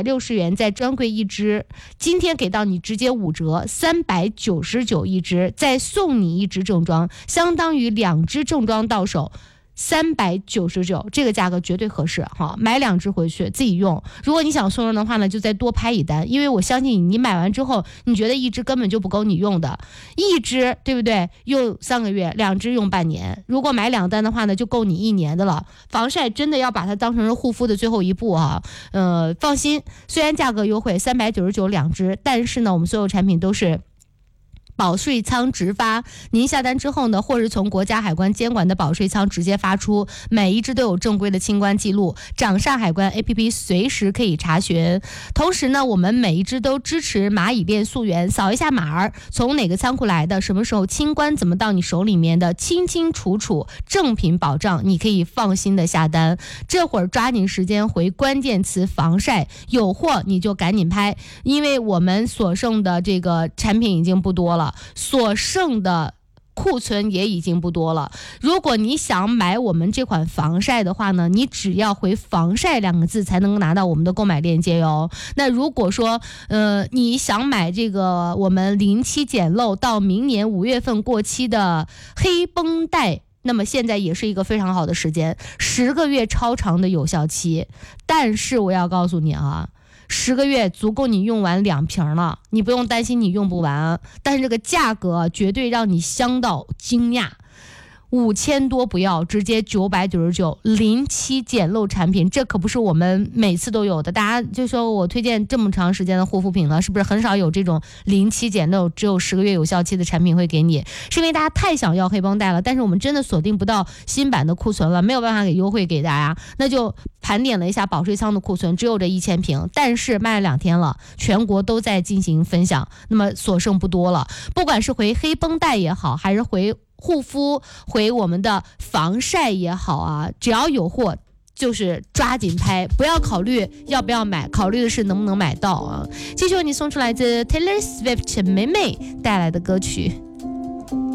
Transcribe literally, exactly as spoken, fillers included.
百六十元在专柜一支，今天给到你直接五折，三百九十九一支，再送你一支正装，相当于两支正装到手三百九十九，这个价格绝对合适哈！买两支回去自己用。如果你想送人的话呢，就再多拍一单，因为我相信你买完之后，你觉得一支根本就不够你用的，一支对不对？用三个月，两支用半年。如果买两单的话呢，就够你一年的了。防晒真的要把它当成是护肤的最后一步啊！呃，放心，虽然价格优惠三百九十九两支，但是呢，我们所有产品都是保税仓直发，您下单之后呢，或是从国家海关监管的保税仓直接发出，每一支都有正规的清关记录，掌上海关 A P P 随时可以查询。同时呢，我们每一支都支持蚂蚁链溯源，扫一下码儿，从哪个仓库来的，什么时候清关，怎么到你手里面的，清清楚楚，正品保障，你可以放心的下单。这会儿抓紧时间回关键词防晒，有货你就赶紧拍，因为我们所剩的这个产品已经不多了。所剩的库存也已经不多了。如果你想买我们这款防晒的话呢，你只要回防晒两个字才能拿到我们的购买链接哟。那如果说呃你想买这个我们零期简陋到明年五月份过期的黑绷带，那么现在也是一个非常好的时间，十个月超长的有效期。但是我要告诉你啊，十个月足够你用完两瓶了，你不用担心你用不完，但是这个价格绝对让你香到惊讶，五千多不要，直接九百九十九，零期简陋产品，这可不是我们每次都有的。大家就说我推荐这么长时间的护肤品了，是不是很少有这种零期简陋只有十个月有效期的产品会给你？是因为大家太想要黑绷带了，但是我们真的锁定不到新版的库存了，没有办法给优惠给大家，那就盘点了一下保税仓的库存，只有这一千瓶，但是卖了两天了，全国都在进行分享，那么所剩不多了。不管是回黑绷带也好，还是回护肤回我们的防晒也好啊，只要有货就是抓紧拍，不要考虑要不要买，考虑的是能不能买到啊。继续为你送出来自 Taylor Swift 妹妹带来的歌曲。